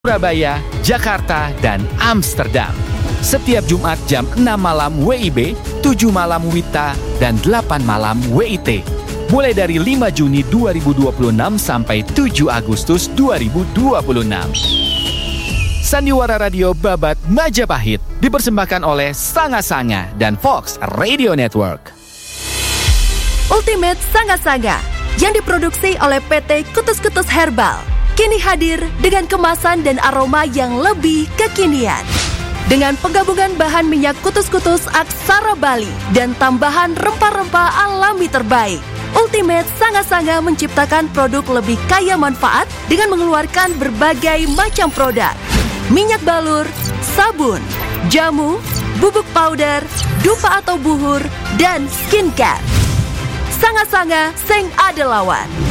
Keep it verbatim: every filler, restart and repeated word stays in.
Surabaya, Jakarta, dan Amsterdam. Setiap Jumat jam enam malam W I B, tujuh malam W I T A, dan delapan malam W I T. Mulai dari lima Juni dua ribu dua puluh enam sampai tujuh Agustus dua ribu dua puluh enam. Sandiwara Radio Babat Majapahit dipersembahkan oleh Sanga Sanga dan Fox Radio Network. Ultimate Sanga Sanga yang diproduksi oleh P T Kutus-Kutus Herbal kini hadir dengan kemasan dan aroma yang lebih kekinian. Dengan penggabungan bahan minyak kutus-kutus Aksara Bali dan tambahan rempah-rempah alami terbaik, Ultimate Sanga Sanga menciptakan produk lebih kaya manfaat dengan mengeluarkan berbagai macam produk. Minyak balur, sabun, jamu, bubuk powder, dupa atau buhur, dan skincare. Sanga Sanga Seng Adelawan.